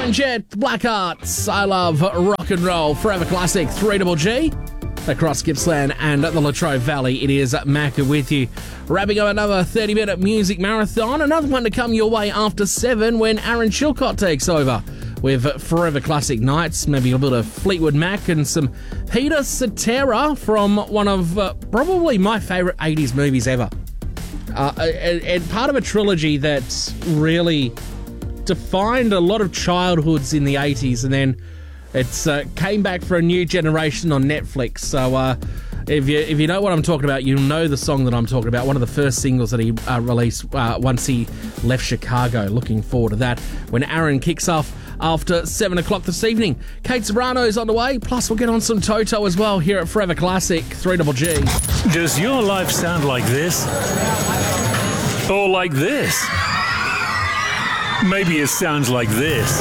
Joan Jett, Black Arts, I Love Rock and Roll, Forever Classic, 3GG. Across Gippsland and the Latrobe Valley, it is Macca with you. Wrapping up another 30-minute music marathon. Another one to come your way after 7 when Aaron Chilcott takes over with Forever Classic Nights. Maybe a bit of Fleetwood Mac and some Peter Cetera from one of probably my favourite 80s movies ever. And part of a trilogy that really defined a lot of childhoods in the 80s, and then it's came back for a new generation on Netflix. So if you know what I'm talking about, you'll know the song that I'm talking about. One of the first singles that he released once he left Chicago. Looking forward to that when Aaron kicks off after 7 o'clock this evening. Kate Sobrano's on the way, plus we'll get on some Toto as well here at Forever Classic, 3GG. Does your life sound like this? Or like this? Maybe it sounds like this.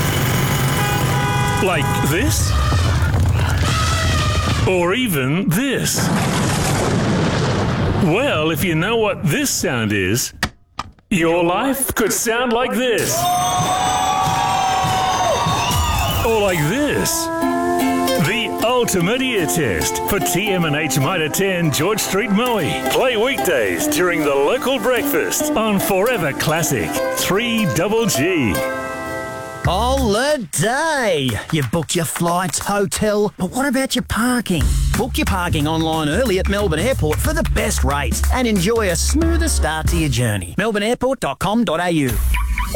Like this? Or even this? Well, if you know what this sound is, your life could sound like this. Or like this. The ultimate ear test for TM&H Mitre 10 George Street, Maui. Play weekdays during the local breakfast on Forever Classic, 3GG. Holiday! You booked your flights, hotel, but what about your parking? Book your parking online early at Melbourne Airport for the best rates and enjoy a smoother start to your journey. melbourneairport.com.au.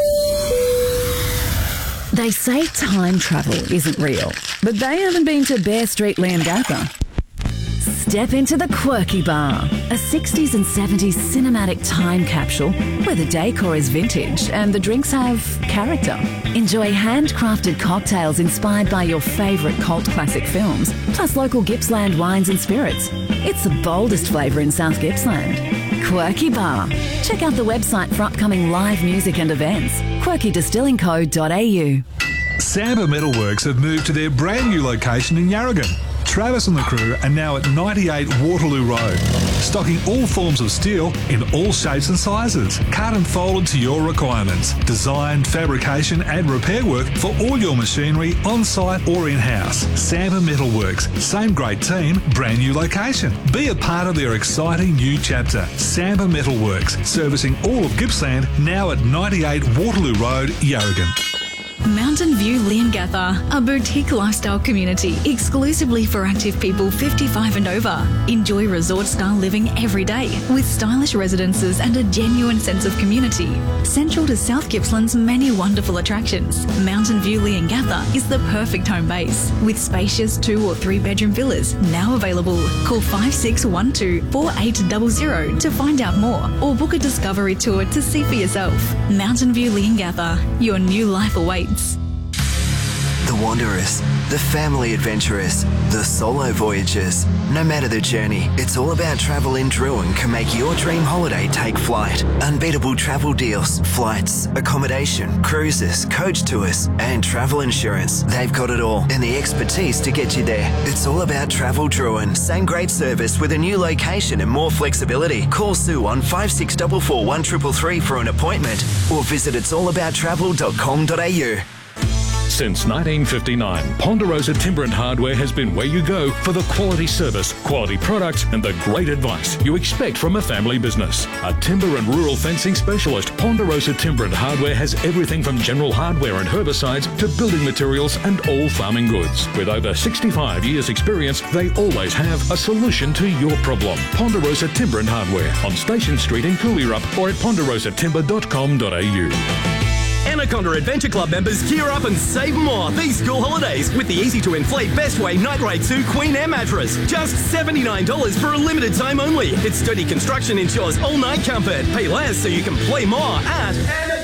They say time travel isn't real, but they haven't been to Bear Street, Leongatha. Step into the Quirky Bar, a 60s and 70s cinematic time capsule where the decor is vintage and the drinks have character. Enjoy handcrafted cocktails inspired by your favourite cult classic films, plus local Gippsland wines and spirits. It's the boldest flavour in South Gippsland. Quirky Bar. Check out the website for upcoming live music and events. quirkydistillingco.au. Samba Metalworks have moved to their brand new location in Yarragon. Travis and the crew are now at 98 Waterloo Road, stocking all forms of steel in all shapes and sizes, cut and folded to your requirements. Design, fabrication and repair work for all your machinery on-site or in-house. Samba Metalworks, same great team, brand new location. Be a part of their exciting new chapter. Samba Metalworks, servicing all of Gippsland, now at 98 Waterloo Road, Yarragon. Mountain View Leongatha, a boutique lifestyle community exclusively for active people 55 and over. Enjoy resort-style living every day with stylish residences and a genuine sense of community. Central to South Gippsland's many wonderful attractions, Mountain View Leongatha is the perfect home base with spacious 2 or 3 bedroom villas now available. Call 5612 4800 to find out more or book a discovery tour to see for yourself. Mountain View Leongatha, your new life awaits. The wanderers, the family adventurers, the solo voyagers. No matter the journey, it's all about travel in Drouin can make your dream holiday take flight. Unbeatable travel deals, flights, accommodation, cruises, coach tours, and travel insurance. They've got it all and the expertise to get you there. It's all about Travel Drouin. Same great service with a new location and more flexibility. Call Sue on 5644 1333 for an appointment or visit it'sallabouttravel.com.au. Since 1959, Ponderosa Timber and Hardware has been where you go for the quality service, quality products, and the great advice you expect from a family business. A timber and rural fencing specialist, Ponderosa Timber and Hardware has everything from general hardware and herbicides to building materials and all farming goods. With over 65 years' experience, they always have a solution to your problem. Ponderosa Timber and Hardware on Station Street in Cooleyrup or at ponderosatimber.com.au. Anaconda Adventure Club members gear up and save more these school holidays with the easy-to-inflate Bestway Night Raid 2 Queen Air Mattress. Just $79 for a limited time only. Its sturdy construction ensures all-night comfort. Pay less so you can play more at